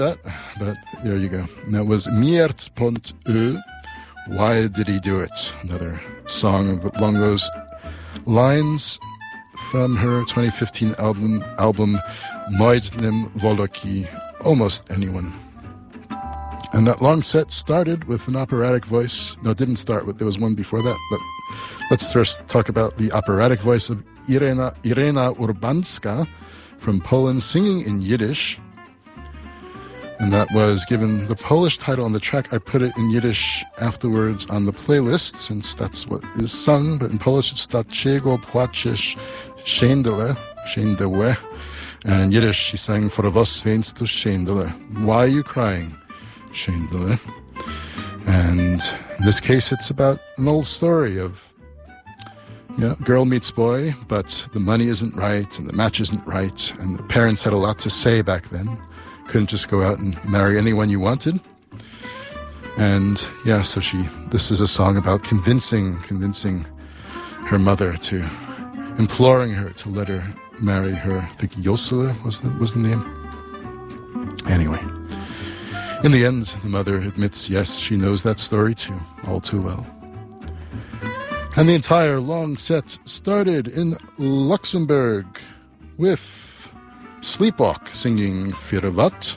that, but there you go. And that was Miert.ö. Why Did He Do It? Another song along those lines from her 2015 album Mojdnem Voloki, Almost Anyone. And that long set started with an operatic voice. No, it didn't start with, there was one before that, but let's first talk about the operatic voice of Irena Urbanska from Poland singing in Yiddish. And that was given the Polish title on the track. I put it in Yiddish afterwards on the playlist, since that's what is sung. But in Polish, it's Dlaczego płaczesz Szendele. And in Yiddish, she sang For was weinst du Szendele? Why are you crying, Szendele? And in this case, it's about an old story of, girl meets boy, but the money isn't right, and the match isn't right, and the parents had a lot to say back then. Couldn't just go out and marry anyone you wanted. And so this is a song about convincing her mother to, imploring her to let her marry her. I think Yosele was the name. Anyway, in the end, the mother admits, yes, she knows that story too, all too well. And the entire long set started in Luxembourg with Sleepwalk singing Firvat.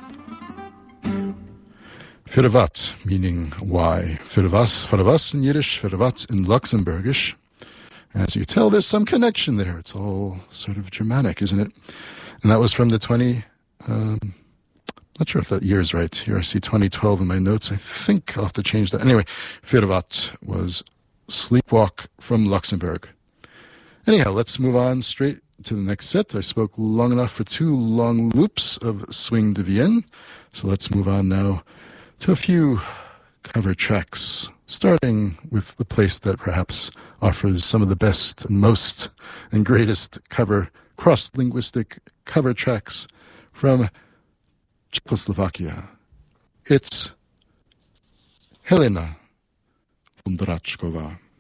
Firvat meaning why. Firvas in Yiddish, Firvat in Luxembourgish. As you can tell, there's some connection there. It's all sort of Germanic, isn't it? And that was from the not sure if that year is right. Here I see 2012 in my notes. I think I'll have to change that. Anyway, Firvat was Sleepwalk from Luxembourg. Anyhow, let's move on straight to the next set. I spoke long enough for 2 long loops of Swing de Vienne. So let's move on now to a few cover tracks, starting with the place that perhaps offers some of the best and most and greatest cross-linguistic cover tracks from Czechoslovakia. It's Helena Vondráčková.